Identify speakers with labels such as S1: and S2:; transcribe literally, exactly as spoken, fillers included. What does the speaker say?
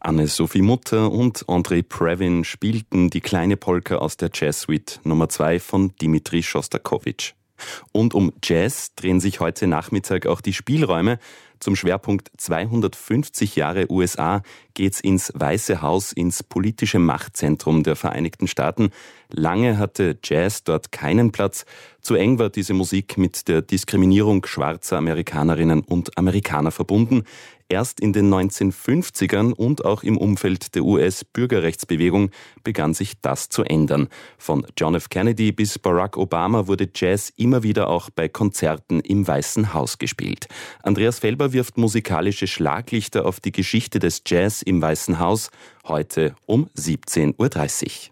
S1: Anne-Sophie Mutter und Andrei Previn spielten die kleine Polka aus der Jazzsuite Nummer zwei von Dmitri Schostakowitsch. Und um Jazz drehen sich heute Nachmittag auch die Spielräume. Zum Schwerpunkt zweihundertfünfzig Jahre U S A geht's ins Weiße Haus, ins politische Machtzentrum der Vereinigten Staaten. Lange hatte Jazz dort keinen Platz. Zu eng war diese Musik mit der Diskriminierung schwarzer Amerikanerinnen und Amerikaner verbunden. Erst in den neunzehnhundertfünfzigern und auch im Umfeld der U S-Bürgerrechtsbewegung begann sich das zu ändern. Von John F. Kennedy bis Barack Obama wurde Jazz immer wieder auch bei Konzerten im Weißen Haus gespielt. Andreas Felber wirft musikalische Schlaglichter auf die Geschichte des Jazz im Weißen Haus, heute um siebzehn Uhr dreißig.